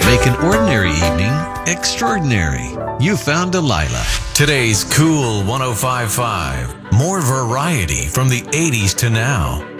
Make an ordinary evening extraordinary. You found Delilah. Today's Cool 105.5. More variety from the 80s to now.